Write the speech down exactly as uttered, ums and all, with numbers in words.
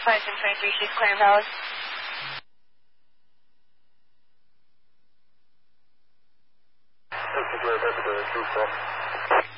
five seven twenty-three, she's clear valid. Thank you, Delta, three four.